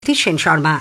সেন শর্মা।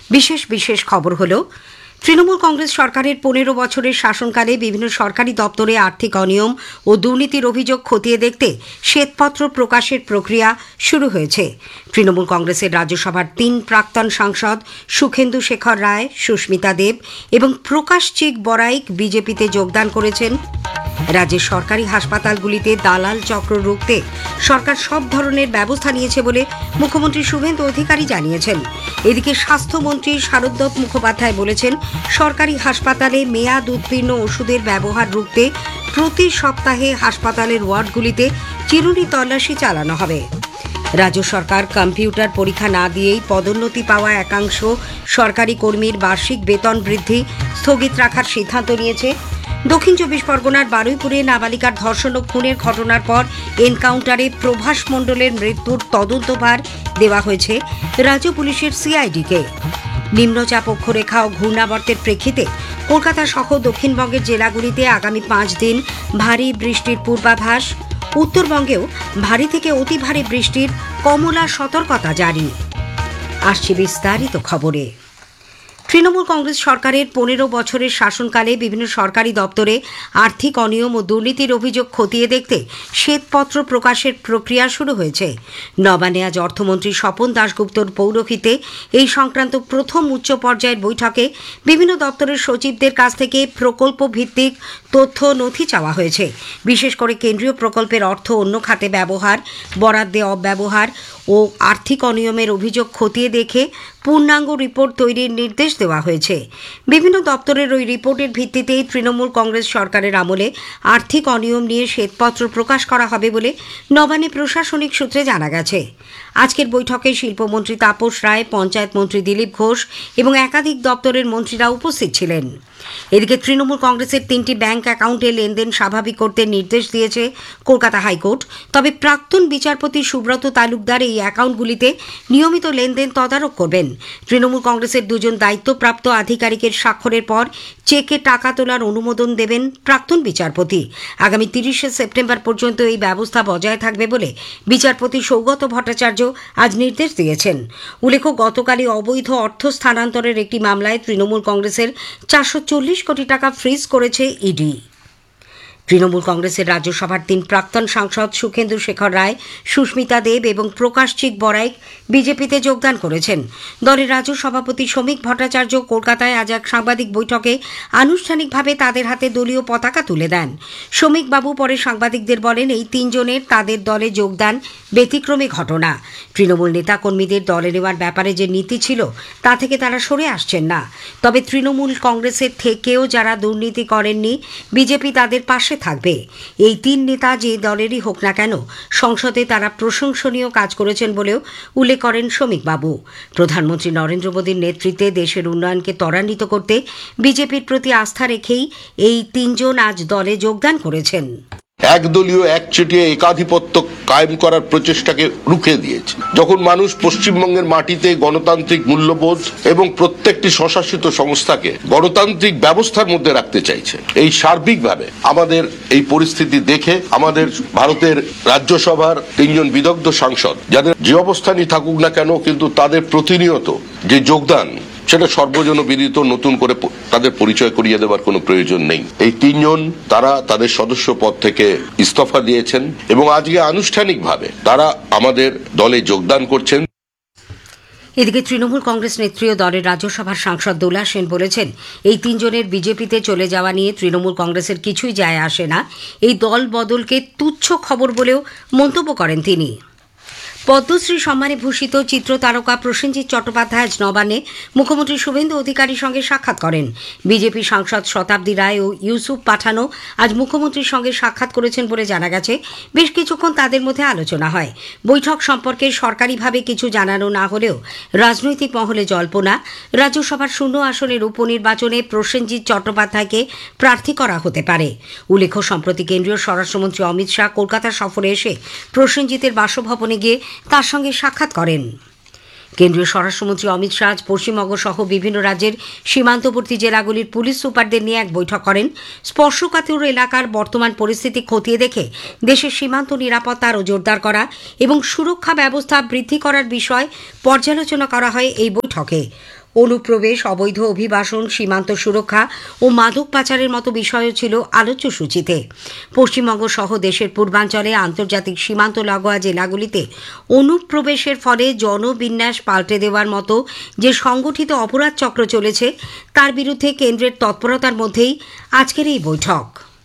বিশেষ খবর হলো, তৃণমূল কংগ্রেস সরকারের 15 বছরের শাসনকালে বিভিন্ন সরকারি দপ্তরে আর্থিক অনিয়ম ও দুর্নীতির অভিযোগ খতিয়ে দেখতে শ্বেতপত্র প্রকাশের প্রক্রিয়া শুরু হয়েছে। তৃণমূল কংগ্রেসের রাজ্যসভার 3 প্রাক্তন সাংসদ সুখেন্দু শেখর রায়, সুস্মিতা দেব এবং প্রকাশ চিক বড়াইক বিজেপিতে যোগদান করেছেন। রাজ্যের সরকারি হাসপাতালগুলিতে দালাল চক্র রুখতে সরকার সব ধরনের ব্যবস্থা নিয়েছে বলে মুখ্যমন্ত্রী শুভেন্দু অধিকারী জানিয়েছেন। এদিকে স্বাস্থ্যমন্ত্রী শারদত্ত মুখোপাধ্যায় বলেছেন, সরকারি হাসপাতালে মেয়াদ উত্তীর্ণ ওষুধের ব্যবহার রুখতে প্রতি সপ্তাহে হাসপাতালের ওয়ার্ডগুলিতে চিরুনি তল্লাশি চালানো হবে। রাজ্য সরকার কম্পিউটার পরীক্ষা না দিয়েই পদোন্নতি পাওয়া একাংশ সরকারি কর্মীর বার্ষিক বেতন বৃদ্ধি স্থগিত রাখার সিদ্ধান্ত নিয়েছে। দক্ষিণ 24 পরগনার বারুইপুরে নাবালিকার ধর্ষণ ও খুনের ঘটনার পর এনকাউন্টারে প্রভাস মণ্ডলের মৃত্যুর তদন্তভার দেওয়া হয়েছে রাজ্য পুলিশের সিআইডিকে। নিম্নচাপ অক্ষরেখা ও ঘূর্ণাবর্তের প্রেক্ষিতে কলকাতা সহ দক্ষিণবঙ্গের জেলাগুলিতে আগামী 5 দিন ভারী বৃষ্টির পূর্বাভাস। উত্তরবঙ্গেও ভারী থেকে অতি ভারী বৃষ্টির কমলা সতর্কতা জারি। আসছে বিস্তারিত খবরে। তৃণমূল কংগ্রেস সরকারের 15 বছরের শাসনকালে বিভিন্ন সরকারি দপ্তরে আর্থিক অনিয়ম ও দুর্নীতির অভিযোগ খতিয়ে দেখতে শ্বেতপত্র প্রকাশের প্রক্রিয়া শুরু হয়েছে। নবান্নে আজ অর্থমন্ত্রী স্বপন দাশগুপ্তর পৌরোহিত্যে এই সংক্রান্ত প্রথম উচ্চ পর্যায়ের বৈঠকে বিভিন্ন দপ্তরের সচিবদের কাছ থেকে প্রকল্প ভিত্তিক তথ্য নথি চাওয়া হয়েছে। বিশেষ করে কেন্দ্রীয় প্রকল্পের অর্থ অন্য খাতে ব্যবহার, বরাদ্দে অব্যবহার ও আর্থিক অনিয়মের অভিযোগ খতিয়ে দেখে পূর্ণাঙ্গ রিপোর্ট তৈরির নির্দেশ দেওয়া হয়েছে। বিভিন্ন দপ্তরের ওই রিপোর্টের ভিত্তিতেই তৃণমূল কংগ্রেস সরকারের আমলে আর্থিক অনিয়ম নিয়ে শ্বেতপত্র প্রকাশ করা হবে বলে নবান্নে প্রশাসনিক সূত্রে জানা গেছে। আজকের বৈঠকে শিল্পমন্ত্রী তাপস রায়, পঞ্চায়েত মন্ত্রী দিলীপ ঘোষ এবং একাধিক দপ্তরের মন্ত্রীরা উপস্থিত ছিলেন। এদিকে তৃণমূল কংগ্রেসের 3টি ব্যাংক অ্যাকাউন্টে লেনদেন স্বাভাবিক করতে নির্দেশ দিয়েছে কলকাতা হাইকোর্ট। তবে প্রাক্তন বিচারপতি সুব্রত তালুকদার এই অ্যাকাউন্টগুলিতে নিয়মিত লেনদেন তদারক করবেন। তৃণমূল কংগ্রেসের 2জন দায়িত্বপ্রাপ্ত আধিকারিকের স্বাক্ষরের পর চেকে টাকা তোলার অনুমোদন দেবেন প্রাক্তন বিচারপতি। আগামী 30শে সেপ্টেম্বর পর্যন্ত এই ব্যবস্থা বজায় থাকবে বলে বিচারপতি সৌগত ভট্টাচার্য আজ নির্দেশ দিয়েছেন। উল্লেখ্য, গতকালই অবৈধ অর্থ স্থানান্তরের একটি মামলায় তৃণমূল কংগ্রেসের 440 কোটি টাকা ফ্রিজ করেছে ইডি। তৃণমূল কংগ্রেসের রাজ্যসভার 3 প্রাক্তন সাংসদ সুখেন্দু শেখর রায়, সুস্মিতা দেব এবং প্রকাশ চিক বড়াইক বিজেপিতে যোগদান করেছেন। দলের রাজ্য সভাপতি শ্রমিক ভট্টাচার্য কলকাতায় আজ এক সাংবাদিক বৈঠকে আনুষ্ঠানিকভাবে তাদের হাতে দলীয় পতাকা তুলে দেন। শ্রমিকবাবু পরে সাংবাদিকদের বলেন, এই 3 জনের তাদের দলে যোগদান ব্যতিক্রমী ঘটনা। তৃণমূল নেতাকর্মীদের দলে নেওয়ার ব্যাপারে যে নীতি ছিল তা থেকে তারা সরে আসছেন না। তবে তৃণমূল কংগ্রেসের থেকেও যারা দুর্নীতি করেননি, বিজেপি তাদের পাশে থাকবে। এই 3 নেতা যে দলেরই হোক না কেন, সংসদে তারা প্রশংসনীয় কাজ করেছেন বলেও উল্লেখ করেন শ্রমিকবাবু। প্রধানমন্ত্রী নরেন্দ্র মোদীর নেতৃত্বে দেশের উন্নয়নকে ত্বরান্বিত করতে বিজেপির প্রতি আস্থা রেখেই এই 3 জন আজ দলে যোগদান করেছেন। একদলীয় একচেটিয়া একাধিপত্য কায়েম করার প্রচেষ্টাকে রুখে দিয়েছে। যখন মানুষ পশ্চিমবঙ্গের মাটিতে গণতান্ত্রিক মূল্যবোধ এবং প্রত্যেকটি স্বশাসিত সংস্থাকে গণতান্ত্রিক ব্যবস্থার মধ্যে রাখতে চাইছে, এই সার্বিকভাবে আমাদের এই পরিস্থিতি দেখে আমাদের ভারতের রাজ্যসভার 3 জন বিদগ্ধ সাংসদ, যাদের যে অবস্থানই থাকুক না কেন, কিন্তু তাদের প্রতিনিয়ত যে যোগদান, সেটা সর্বজন বিদিত। নতুন করে তাদের পরিচয় করিয়ে দেওয়ার কোনো প্রয়োজন নেই। এই 3 জন তারা তাদের সদস্য পদ থেকে ইস্তফা দিয়েছেন এবং আজকে আনুষ্ঠানিকভাবে তারা আমাদের দলে যোগদান করছেন। এদিকে তৃণমূল কংগ্রেস নেত্রী ও দলের রাজ্যসভার সাংসদ দোলা সেন বলেছেন, এই 3 জনের বিজেপিতে চলে যাওয়া নিয়ে তৃণমূল কংগ্রেসের কিছুই যায় আসে না। এই দল বদলকে তুচ্ছ খবর বলেও মন্তব্য করেন তিনি। পদ্মশ্রী সম্মানে ভূষিত চিত্রতারকা প্রসেনজিৎ চট্টোপাধ্যায় আজ নবান্নে মুখ্যমন্ত্রী শুভেন্দু অধিকারীর সঙ্গে সাক্ষাৎ করেন। বিজেপি সাংসদ শতাব্দী রায় ও ইউসুফ পাঠানও আজ মুখ্যমন্ত্রীর সঙ্গে সাক্ষাৎ করেছেন বলে জানা গেছে। বেশ কিছুক্ষণ তাদের মধ্যে আলোচনা হয়। বৈঠক সম্পর্কে সরকারিভাবে কিছু জানানো না হলেও রাজনৈতিক মহলে জল্পনা, রাজ্যসভার 0 আসনের উপনির্বাচনে প্রসেনজিৎ চট্টোপাধ্যায়কে প্রার্থী করা হতে পারে। উল্লেখ্য, সম্প্রতি কেন্দ্রীয় স্বরাষ্ট্রমন্ত্রী অমিত শাহ কলকাতা সফরে এসে প্রসেনজিতের বাসভবনে গিয়ে তার সঙ্গে সাক্ষাৎ করেন। কেন্দ্রীয় স্বরাষ্ট্রমন্ত্রী অমিত শাহ পশ্চিমবঙ্গ সহ বিভিন্ন রাজ্যের সীমান্তবর্তী জেলাগুলির পুলিশ সুপারদের নিয়ে এক বৈঠক করেন। স্পর্শকাতর এলাকার বর্তমান পরিস্থিতি খতিয়ে দেখে দেশের সীমান্ত নিরাপত্তা আরও জোরদার করা এবং সুরক্ষা ব্যবস্থা বৃদ্ধি করার বিষয় পর্যালোচনা করা হয় এই বৈঠকে। অনুপ্রবেশ, অবৈধ অভিবাসন, সীমান্ত সুরক্ষা ও মাদক পাচারের মতো বিষয়ও ছিল আলোচ্য সূচিতে। পশ্চিমবঙ্গ সহ দেশের পূর্বাঞ্চলে আন্তর্জাতিক সীমান্ত লাগোয়া জেলাগুলিতে অনুপ্রবেশের ফলে জনবিন্যাস পাল্টে দেওয়ার মতো যে সংগঠিত অপরাধ চক্র চলেছে তার বিরুদ্ধে কেন্দ্রের তৎপরতার মধ্যেই আজকের এই বৈঠক।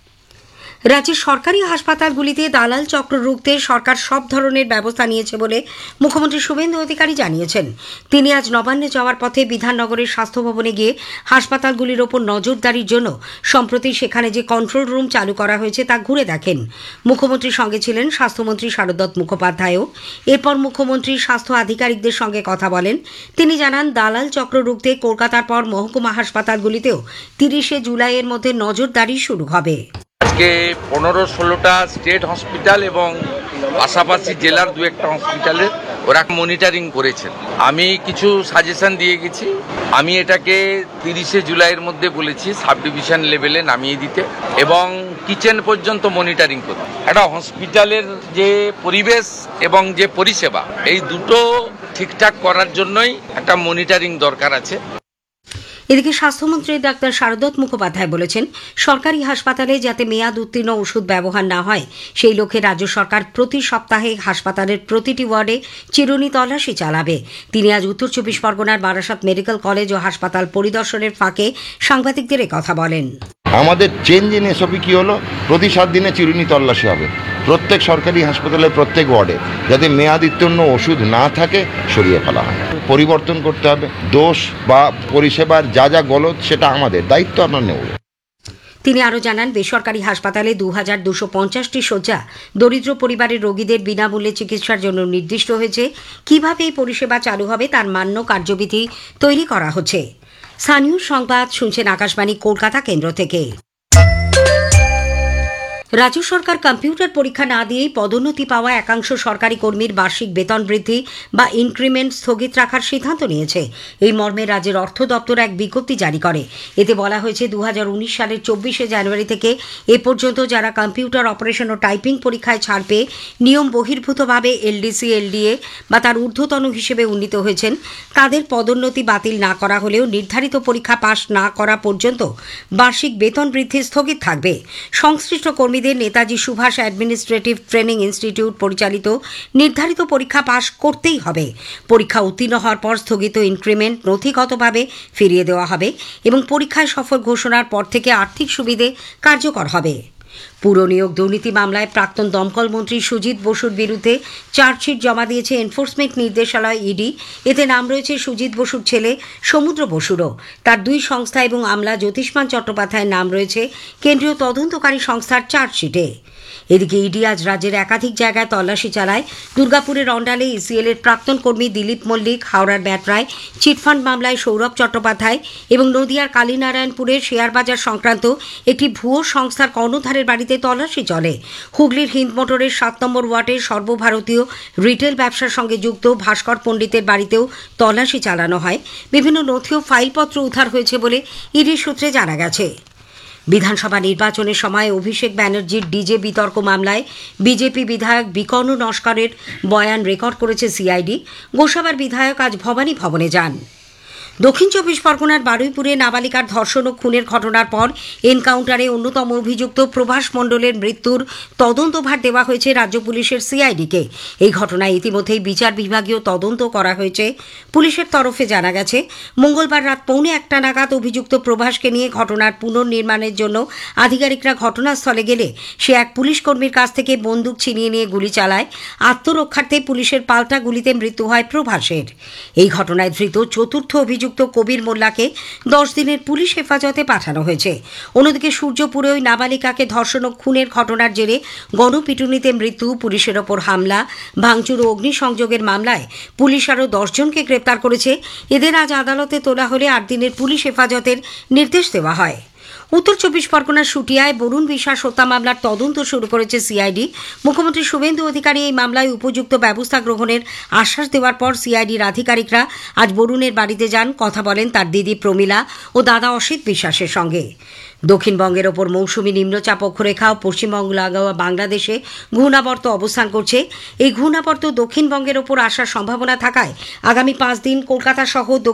রাজ্যের সরকারি হাসপাতালগুলিতে দালাল চক্র রুখতে সরকার সব ধরনের ব্যবস্থা নিয়েছে বলে মুখ্যমন্ত্রী শুভেন্দু অধিকারী জানিয়েছেন। তিনি আজ নবান্নে যাওয়ার পথে বিধাননগরের স্বাস্থ্য ভবনে গিয়ে হাসপাতালগুলির ওপর নজরদারির জন্য সম্প্রতি সেখানে যে কন্ট্রোল রুম চালু করা হয়েছে তা ঘুরে দেখেন। মুখ্যমন্ত্রীর সঙ্গে ছিলেন স্বাস্থ্যমন্ত্রী শারদত্ত মুখোপাধ্যায়ও। এরপর মুখ্যমন্ত্রী স্বাস্থ্য আধিকারিকদের সঙ্গে কথা বলেন। তিনি জানান, দালাল চক্র রুখতে কলকাতার পর মহকুমা হাসপাতালগুলিতেও 30শে জুলাইয়ের মধ্যে নজরদারি শুরু হবে। আজকে 15-16টা স্টেট হসপিটাল এবং পাশাপাশি জেলার 2-1টা হসপিটালে ওরা মনিটরিং করেছেন। আমি কিছু সাজেশন দিয়ে গেছি। আমি এটাকে 30শে জুলাইয়ের মধ্যে বলেছি সাব ডিভিশন লেভেলে নামিয়ে দিতে এবং কিচেন পর্যন্ত মনিটরিং করতে। একটা হসপিটালের যে পরিবেশ এবং যে পরিষেবা, এই দুটো ঠিকঠাক করার জন্যই একটা মনিটরিং দরকার আছে। এদিকে স্বাস্থ্যমন্ত্রী ডাক্তার শারদত্ত মুখোপাধ্যায় বলেছেন, সরকারি হাসপাতালে যাতে মেয়াদ উত্তীর্ণ ওষুধ ব্যবহার না হয় সেই লক্ষ্যে রাজ্য সরকার প্রতি সপ্তাহে হাসপাতালের প্রতিটি ওয়ার্ডে চিরুনি তল্লাশি চালাবে। তিনি আজ উত্তর 24 পরগনার বারাসাত মেডিকেল কলেজ ও হাসপাতাল পরিদর্শনের ফাঁকে সাংবাদিকদের কথা বলেন। আমাদের চেঞ্জ ইন এসওপি কি হলো, প্রতি 7 দিনে চিরুনি তল্লাশি হবে প্রত্যেক সরকারি হাসপাতালের প্রত্যেক ওয়ার্ডে, যাতে মেয়াদ উত্তীর্ণ ওষুধ না থাকে সরিয়ে ফেলা হয়। পরিবর্তন করতে হবে। দোষ বা পরিষেবার যা যা গলদ সেটা আমাদের দায়িত্ব, আমরা নেব। তিনি আরও জানান, বেসরকারি হাসপাতালে 2250টি শয্যা দরিদ্র পরিবারের রোগীদের বিনামূল্যে চিকিৎসার জন্য নির্দিষ্ট হয়েছে। কিভাবে এই পরিষেবা চালু হবে তার মান্য কার্যবিধি তৈরি করা হচ্ছে। স্থানীয় সংবাদ শুনছেন আকাশবাণী কলকাতা কেন্দ্র থেকে। রাজ্য সরকার কম্পিউটার পরীক্ষা না দিয়েই পদোন্নতি পাওয়া একাংশ সরকারি কর্মীর বার্ষিক বেতন বৃদ্ধি বা ইনক্রিমেন্ট স্থগিত রাখার সিদ্ধান্ত নিয়েছে। এই মর্মে রাজ্যের অর্থ দপ্তর এক বিজ্ঞপ্তি জারি করে। এতে বলা হয়েছে, 2019 সালের 24শে জানুয়ারি থেকে এ পর্যন্ত যারা কম্পিউটার অপারেশন ও টাইপিং পরীক্ষায় ছাড় পেয়ে নিয়ম বহির্ভূতভাবে এলডিসি, এলডিএ বা তার ঊর্ধ্বতন হিসেবে উন্নীত হয়েছেন, তাদের পদোন্নতি বাতিল না করা হলেও নির্ধারিত পরীক্ষা পাশ না করা পর্যন্ত বার্ষিক বেতন বৃদ্ধি স্থগিত থাকবে। সংশ্লিষ্ট কর্মীদের Netaji Subhash administrative training institute পরিচালিত নির্ধারিত পরীক্ষা পাশ করতেই হবে। পরীক্ষা উত্তীর্ণ হওয়ার পর স্থগিত ইনক্রিমেন্ট নথিগতভাবে ফিরিয়ে দেওয়া হবে এবং পরীক্ষায় সফল ঘোষণার পর থেকে আর্থিক সুবিধে কার্যকর হবে। পুর নিয়োগ দুর্নীতি মামলায় প্রাক্তন দমকল মন্ত্রী সুজিত বসুর বিরুদ্ধে চার্জশিট জমা দিয়েছে এনফোর্সমেন্ট নির্দেশালয় ইডি। এতে নাম রয়েছে সুজিত বসুর ছেলে সমুদ্র বসুরও। তার 2 সংস্থা এবং আমলা জ্যোতিষ্মান চট্টোপাধ্যায়ের নাম রয়েছে কেন্দ্রীয় তদন্তকারী সংস্থার চার্জশিটে। এদিকে ইডি আজ রাজ্যের একাধিক জায়গায় তল্লাশি চালায়। দুর্গাপুরের অন্ডালে ইসিএল এর প্রাক্তন কর্মী দিলীপ মল্লিক, হাওড়ার ব্যাটরায় চিটফান্ড মামলায় সৌরভ চট্টোপাধ্যায় এবং নদিয়ার কালীনারায়ণপুরের শেয়ার বাজার সংক্রান্ত একটি ভুয়ো সংস্থার কর্ণধারের বাড়িতে তল্লাশি চলে। হুগলির হিন্দমোটরের 7 নম্বর ওয়ার্ডের সর্বভারতীয় রিটেল ব্যবসার সঙ্গে যুক্ত ভাস্কর পণ্ডিতের বাড়িতেও তল্লাশি চালানো হয়। বিভিন্ন নথি ও ফাইলপত্র উদ্ধার হয়েছে বলে ইডি সূত্রে জানা গেছে। বিধানসভা নির্বাচনের সময় অভিষেক ব্যানার্জির ডিজে বিতর্ক মামলায় বিজেপি বিধায়ক বিকর্ণ নস্করের বয়ান রেকর্ড করেছে সিআইডি। গোসাবার বিধায়ক আজ ভবানী ভবনে যান। দক্ষিণ 24 পরগনার বারুইপুরে নাবালিকার ধর্ষণ ও খুনের ঘটনার পর এনকাউন্টারে অন্যতম অভিযুক্ত প্রভাস মণ্ডলের মৃত্যুর তদন্তভার দেওয়া হয়েছে রাজ্য পুলিশের সিআইডিকে। এই ঘটনায় ইতিমধ্যেই বিচার বিভাগীয় তদন্ত করা হয়েছে। পুলিশের তরফে জানা গেছে, মঙ্গলবার রাত 1:15 নাগাদ অভিযুক্ত প্রভাসকে নিয়ে ঘটনার পুনর্নির্মাণের জন্য আধিকারিকরা ঘটনাস্থলে গেলে সে এক পুলিশ কর্মীর কাছ থেকে বন্দুক ছিনিয়ে নিয়ে গুলি চালায়। আত্মরক্ষার্থে পুলিশের পাল্টা গুলিতে মৃত্যু হয় প্রভাসের। এই ঘটনায় ধৃত চতুর্থ অভিযুক্ত কবির মোল্লাকে 10 দিনের পুলিশ হেফাজতে পাঠানো হয়েছে। অন্যদিকে সূর্যপুরে ওই নাবালিকাকে ধর্ষণ ও খুনের ঘটনার জেরে গণপিটুনিতে মৃত্যু, পুলিশের ওপর হামলা, ভাঙচুর ও অগ্নিসংযোগের মামলায় পুলিশ আরও 10 জনকে গ্রেপ্তার করেছে। এদের আজ আদালতে তোলা হলে 8 দিনের পুলিশ হেফাজতের নির্দেশ দেওয়া হয়। উত্তর 24 পরগনার শুটিয়ায় বরুণ বিশ্বাস হত্যা মামলার তদন্ত শুরু করেছে সিআইডি। মুখ্যমন্ত্রী শুভেন্দু অধিকারী এই মামলায় উপযুক্ত ব্যবস্থা গ্রহণের আশ্বাস দেওয়ার পর সিআইডির আধিকারিকরা আজ বরুণের বাড়িতে যান, কথা বলেন তার দিদি প্রমীলা ও দাদা অসিত বিশ্বাসের সঙ্গে। দক্ষিণবঙ্গের ওপর মৌসুমী নিম্নচাপ অক্ষরেখা ও পশ্চিমবঙ্গ লাগোয়া বাংলাদেশে ঘূর্ণাবর্ত অবস্থান করছে। এই ঘূর্ণাবর্ত দক্ষিণবঙ্গের ওপর আসার সম্ভাবনা থাকায় আগামী 5 দিন কলকাতা সহ